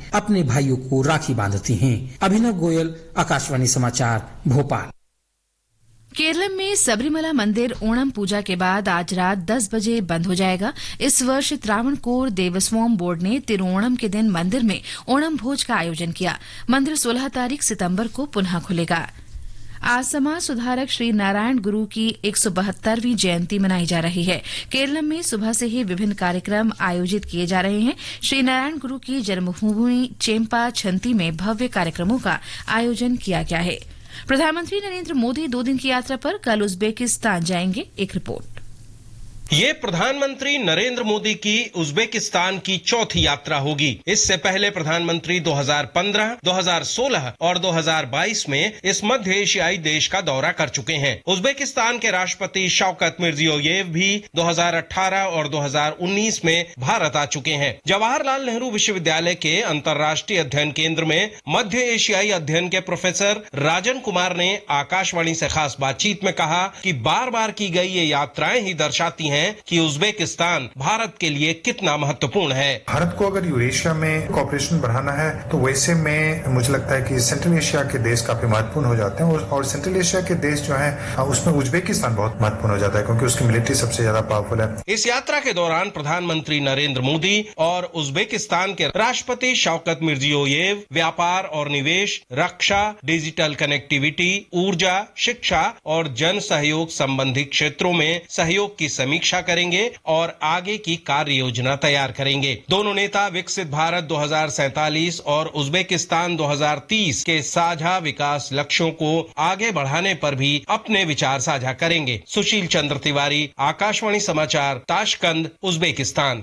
अपने भाइयों को राखी बांधती हैं। अभिनव गोयल, आकाशवाणी समाचार, भोपाल। केरल में सबरीमला मंदिर ओणम पूजा के बाद आज रात 10 बजे बंद हो जाएगा। इस वर्ष त्रावणकोर देवस्थानम बोर्ड ने तिरुओणम के दिन मंदिर में ओणम भोज का आयोजन किया। मंदिर 16 तारीख सितंबर को पुनः खुलेगा। आज समाज सुधारक श्री नारायण गुरु की 172वीं जयंती मनाई जा रही है। केरल में सुबह से ही विभिन्न कार्यक्रम आयोजित किए जा रहे हैं। श्री नारायण गुरु की जन्मभूमि चेम्पा छंती में भव्य कार्यक्रमों का आयोजन किया गया है। प्रधानमंत्री नरेंद्र मोदी 2 दिन की यात्रा पर कल उज्बेकिस्तान जाएंगे। एक रिपोर्ट। ये प्रधानमंत्री नरेंद्र मोदी की उज्बेकिस्तान की चौथी यात्रा होगी। इससे पहले प्रधानमंत्री 2015, 2016 और 2022 में इस मध्य एशियाई देश का दौरा कर चुके हैं। उज्बेकिस्तान के राष्ट्रपति शौकत मिर्जियोयेव भी 2018 और 2019 में भारत आ चुके हैं। जवाहरलाल नेहरू विश्वविद्यालय के अंतर्राष्ट्रीय अध्ययन केंद्र में मध्य एशियाई अध्ययन के प्रोफेसर राजन कुमार ने आकाशवाणी से खास बातचीत में कहा कि बार बार की गई ये यात्राएं ही दर्शाती हैं कि उज्बेकिस्तान भारत के लिए कितना महत्वपूर्ण है। भारत को अगर यूरेशिया में कोऑपरेशन बढ़ाना है तो वैसे में मुझे लगता है कि सेंट्रल एशिया के देश काफी महत्वपूर्ण हो जाते हैं और सेंट्रल एशिया के देश जो हैं उसमें उज्बेकिस्तान बहुत महत्वपूर्ण हो जाता है क्योंकि उसकी मिलिट्री सबसे ज्यादा पावरफुल है। इस यात्रा के दौरान प्रधानमंत्री नरेंद्र मोदी और उज्बेकिस्तान के राष्ट्रपति शौकत मिर्जियोयेव व्यापार और निवेश, रक्षा, डिजिटल कनेक्टिविटी, ऊर्जा, शिक्षा और जन सहयोग संबंधी क्षेत्रों में सहयोग की समीक्षा करेंगे और आगे की कार्य योजना तैयार करेंगे। दोनों नेता विकसित भारत 2047 और उज्बेकिस्तान 2030 के साझा विकास लक्ष्यों को आगे बढ़ाने पर भी अपने विचार साझा करेंगे। सुशील चंद्र तिवारी, आकाशवाणी समाचार, ताशकंद, उज्बेकिस्तान।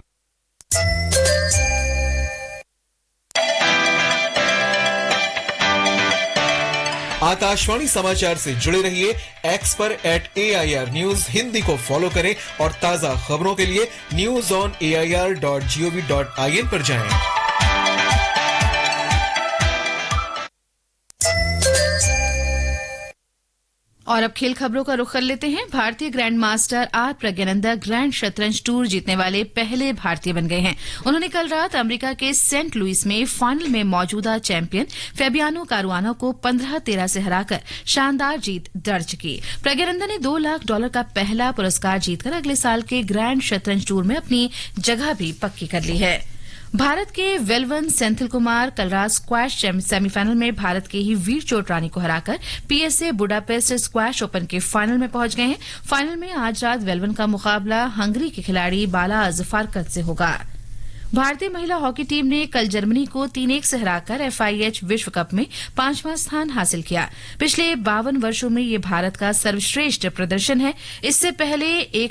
आकाशवाणी समाचार से जुड़े रहिए। एक्स पर @AIR न्यूज हिंदी को फॉलो करें और ताजा खबरों के लिए news.air.gov.in पर जाएं। और अब खेल खबरों का रुख कर लेते हैं। भारतीय grand master are Praggnanandhaa grand शतरंज टूर जीतने वाले पहले भारतीय बन गए हैं। उन्होंने कल रात अमेरिका के सेंट लुइस में फाइनल में मौजूदा चैंपियन फैबियानो कारुआनो को 15-13 से हराकर शानदार जीत दर्ज की। प्रज्ञानंदा ने $2 लाख का पहला पुरस्कार जीतकर अगले साल के ग्रैंड शतरंज टूर में अपनी जगह भी पक्की कर ली है। भारत के वेलवन सेंथिल कुमार कल रात स्क्वैश सेमीफाइनल में भारत के ही वीर चोटरानी को हराकर PSA बुडापेस्ट स्क्वैश ओपन के फाइनल में पहुंच गए हैं। फाइनल में आज रात वेलवन का मुकाबला हंगरी के खिलाड़ी बालाज फारकत से होगा। भारतीय महिला हॉकी टीम ने कल जर्मनी को 3-1 से हराकर FIH विश्व कप में 5वां स्थान हासिल किया। पिछले 52 वर्षों में ये भारत का सर्वश्रेष्ठ प्रदर्शन है। इससे पहले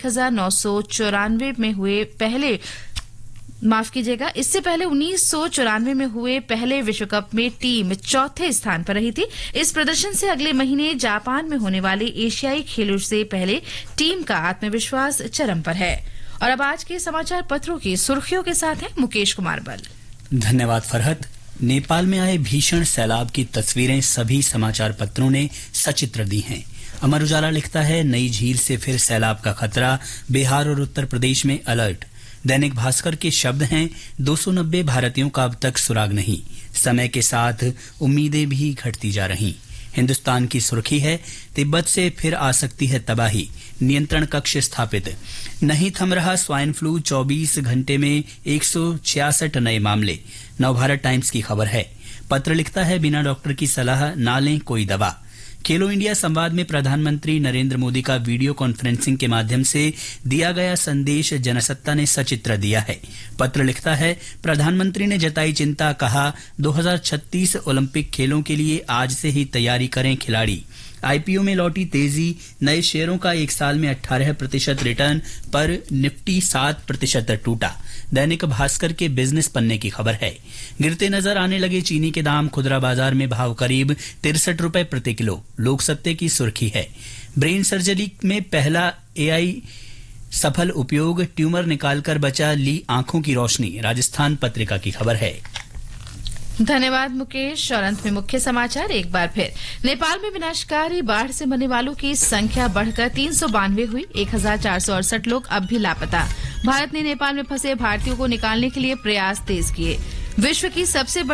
1994 में हुए पहले विश्व कप में टीम चौथे स्थान पर रही थी। इस प्रदर्शन से अगले महीने जापान में होने वाले एशियाई खेलों से पहले टीम का आत्मविश्वास चरम पर है। और अब आज के समाचार पत्रों की सुर्खियों के साथ है मुकेश कुमार बल। धन्यवाद फरहत। नेपाल में आए भीषण सैलाब की तस्वीरें सभी समाचार पत्रों ने सचित्र दी हैं। अमर उजाला लिखता है, नई झील से फिर सैलाब का खतरा, बिहार और उत्तर प्रदेश में अलर्ट। दैनिक भास्कर के शब्द हैं, 290 भारतीयों का अब तक सुराग नहीं, समय के साथ उम्मीदें भी घटती जा रही। हिंदुस्तान की सुर्खी है, तिब्बत से फिर आ सकती है तबाही, नियंत्रण कक्ष स्थापित। नहीं थम रहा स्वाइन फ्लू, 24 घंटे में 166 नए मामले। नवभारत टाइम्स की खबर है। पत्र लिखता है, बिना डॉक्टर की सलाह ना लें कोई दवा। खेलो इंडिया संवाद में प्रधानमंत्री नरेंद्र मोदी का वीडियो कॉन्फ्रेंसिंग के माध्यम से दिया गया संदेश जनसत्ता ने सचित्र दिया है। पत्र लिखता है, प्रधानमंत्री ने जताई चिंता, कहा 2036 ओलंपिक खेलों के लिए आज से ही तैयारी करें खिलाड़ी। IPO में लौटी तेजी, नए शेयरों का एक साल में 18% रिटर्न पर निफ्टी 7% टूटा। दैनिक भास्कर के बिजनेस पन्ने की खबर है। गिरते नजर आने लगे चीनी के दाम, खुदरा बाजार में भाव करीब 63 रुपए प्रति किलो। लोक सत्ते की सुर्खी है, ब्रेन सर्जरी में पहला AI सफल उपयोग, ट्यूमर निकालकर बचा ली आंखों की रोशनी। राजस्थान पत्रिका की खबर है। धन्यवाद मुकेश। और अंत में मुख्य समाचार एक बार फिर। नेपाल में विनाशकारी बाढ़ से मरने वालों की संख्या बढ़कर 392 हुई। 1468 लोग अब भी लापता। भारत ने नेपाल में फंसे भारतीयों को निकालने के लिए प्रयास तेज किए। विश्व की सबसे